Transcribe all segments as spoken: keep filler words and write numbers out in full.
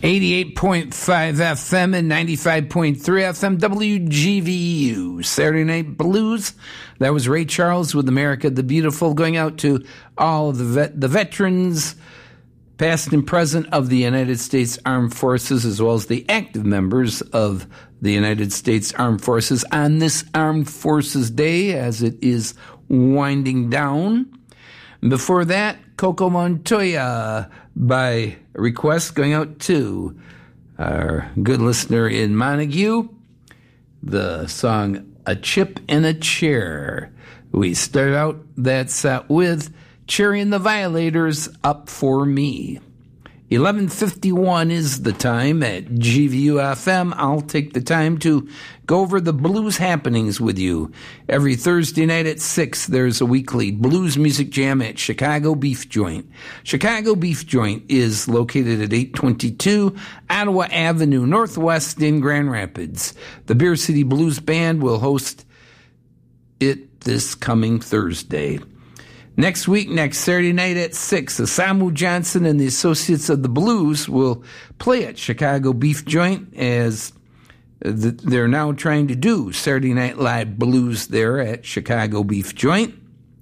eighty-eight point five F M and ninety-five point three F M, W G V U. Saturday Night Blues. That was Ray Charles with America the Beautiful, going out to all of the vet, the veterans, past and present, of the United States Armed Forces, as well as the active members of the United States Armed Forces on this Armed Forces Day as it is winding down. Before that, Coco Montoya by request, going out to our good listener in Montague. The song A Chip in a Chair. We start out that set with Cherry and the Violators, Up For Me. eleven fifty-one is the time at G V U F M. I'll take the time to go over the blues happenings with you. Every Thursday night at six, there's a weekly blues music jam at Chicago Beef Joint. Chicago Beef Joint is located at eight twenty-two Ottawa Avenue Northwest in Grand Rapids. The Beer City Blues Band will host it this coming Thursday. Next week, next Saturday night at six, Osamu Johnson and the Associates of the Blues will play at Chicago Beef Joint, as they're now trying to do Saturday Night Live Blues there at Chicago Beef Joint.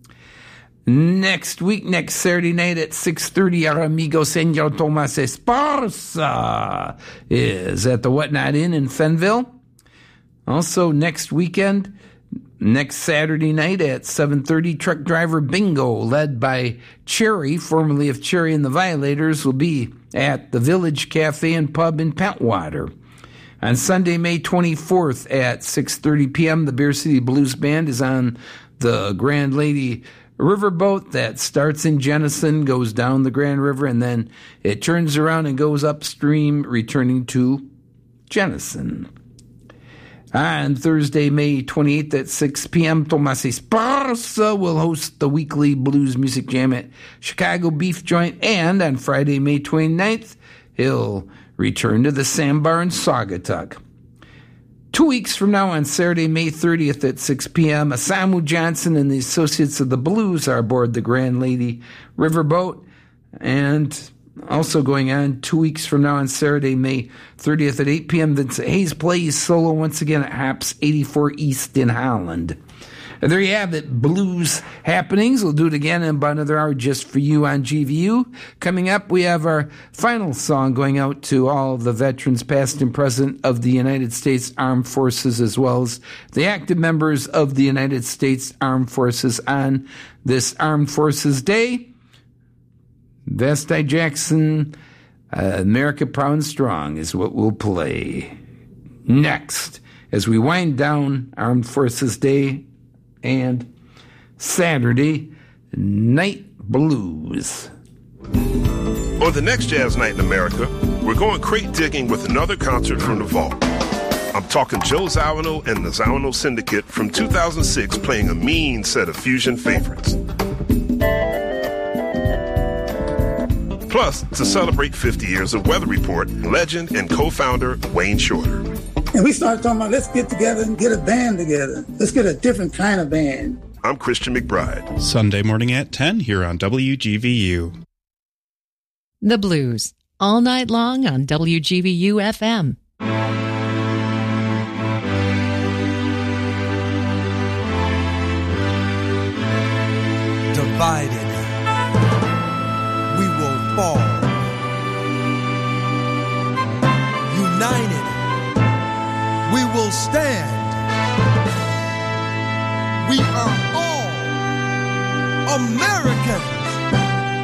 Next week, next Saturday night at six thirty, our amigo Senor Tomas Esparza is at the Whatnot Inn in Fenville. Also, next weekend, next Saturday night at seven thirty, Truck Driver Bingo, led by Cherry, formerly of Cherry and the Violators, will be at the Village Cafe and Pub in Pentwater. On Sunday, May twenty-fourth at six thirty p.m., the Beer City Blues Band is on the Grand Lady Riverboat that starts in Jenison, goes down the Grand River, and then it turns around and goes upstream, returning to Jenison. On Thursday, May twenty-eighth at six p.m., Tomas Esparza will host the weekly blues music jam at Chicago Beef Joint. And on Friday, May twenty-ninth, he'll return to the Sandbar in Saugatuck. Two weeks from now, on Saturday, May thirtieth at six p.m., Osamu Johnson and the Associates of the Blues are aboard the Grand Lady Riverboat. And also going on two weeks from now on Saturday, May thirtieth at eight p.m., Vincent Hayes plays solo once again at Hops eighty-four East in Holland. And there you have it, blues happenings. We'll do it again in about another hour just for you on G V U. Coming up, we have our final song going out to all of the veterans, past and present, of the United States Armed Forces, as well as the active members of the United States Armed Forces on this Armed Forces Day. Vasti Jackson, uh, America Proud and Strong is what we'll play next as we wind down Armed Forces Day and Saturday Night Blues. On the next Jazz Night in America, we're going crate digging with another concert from the vault. I'm talking Joe Zawinul and the Zawinul Syndicate from two thousand six playing a mean set of fusion favorites. Plus, to celebrate fifty years of Weather Report, legend and co-founder Wayne Shorter. And we started talking about, let's get together and get a band together. Let's get a different kind of band. I'm Christian McBride. Sunday morning at ten here on W G V U. The Blues, all night long on W G V U F M. Divided, we will fall. United, we will stand.